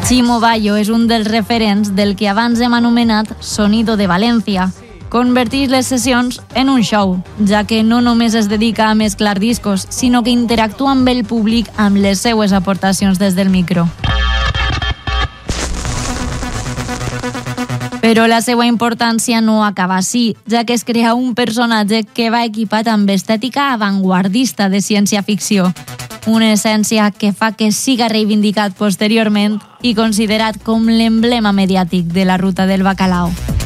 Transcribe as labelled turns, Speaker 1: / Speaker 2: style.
Speaker 1: Chimo Bayo és un dels referents del que abans hem anomenat Sonido de València. Converteix les sessions en un show, ja que no només es dedica a mesclar discos, sinó que interactua amb el públic amb les seues aportacions des del micro. Però la seva importància no acaba així, ja que es crea un personatge que va equipat amb estètica avantguardista de ciència-ficció, una essència que fa que siga reivindicat posteriorment i considerat com l'emblema mediàtic de la ruta del bacalao.